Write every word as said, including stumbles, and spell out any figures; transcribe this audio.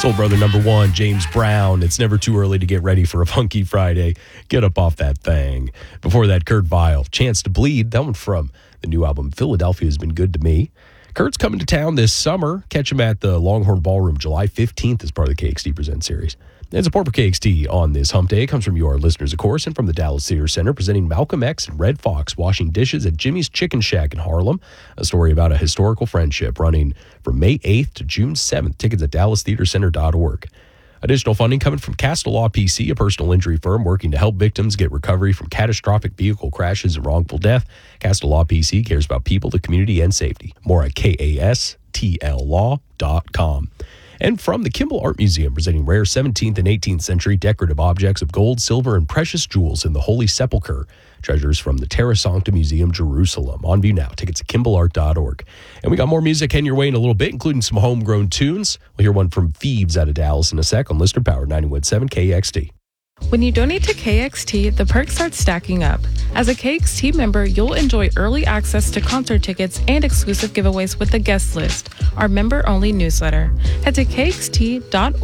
Soul Brother number one, James Brown. It's never too early to get ready for a Funky Friday. Get up off that thing. Before that, Kurt Vile, Chance to Bleed. That one from the new album, Philadelphia Has Been Good to Me. Kurt's coming to town this summer. Catch him at the Longhorn Ballroom July fifteenth as part of the K X T Present series. And support for K X T on this hump day comes from your listeners, of course, and from the Dallas Theater Center, presenting Malcolm X and Red Fox washing dishes at Jimmy's Chicken Shack in Harlem. A story about a historical friendship running from May eighth to June seventh. Tickets at dallas theater center dot org. Additional funding coming from Castle Law P C, a personal injury firm working to help victims get recovery from catastrophic vehicle crashes and wrongful death. Castle Law P C cares about people, the community, and safety. More at K A S T L law dot com. And from the Kimball Art Museum, presenting rare seventeenth and eighteenth century decorative objects of gold, silver, and precious jewels in the Holy Sepulchre. Treasures from the Terra Sancta Museum, Jerusalem. On view now. Tickets at kimball art dot org. And we got more music heading your way in a little bit, including some homegrown tunes. We'll hear one from Thieves out of Dallas in a sec on Listener Power ninety-one point seven K X T. When you donate to K X T, the perks start stacking up. As a K X T member, you'll enjoy early access to concert tickets and exclusive giveaways with the guest list, our member-only newsletter. Head to K X T dot org